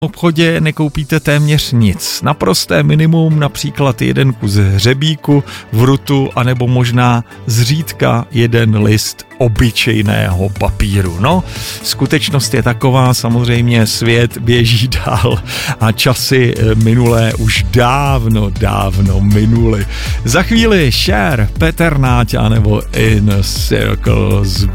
V obchodě nekoupíte téměř nic. Naprosté minimum, například jeden kus hřebíku, vrutu, anebo možná zřídka jeden list obyčejného papíru. No, skutečnost je taková, samozřejmě svět běží dál a časy minulé už dávno minuly. Za chvíli Cher, Petr Náťa nebo In Circles.